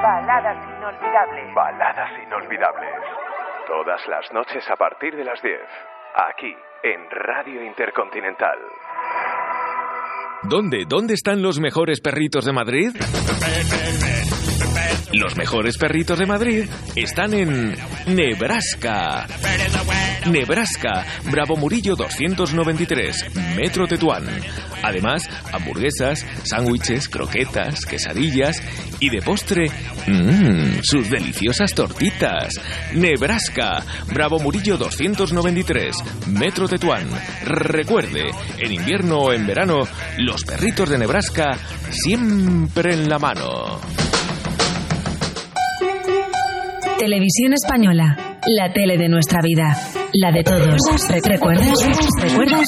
Baladas inolvidables. Baladas inolvidables. Todas las noches a partir de las 10. Aquí, en Radio Intercontinental. ¿Dónde están los mejores perritos de Madrid? Los mejores perritos de Madrid están en Nebraska. Nebraska, Bravo Murillo 293, Metro Tetuán. Además, hamburguesas, sándwiches, croquetas, quesadillas y de postre, sus deliciosas tortitas. Nebraska, Bravo Murillo 293, Metro Tetuán. Recuerde, en invierno o en verano, los perritos de Nebraska siempre en la mano. Televisión Española, la tele de nuestra vida, la de todos. ¿Recuerdas?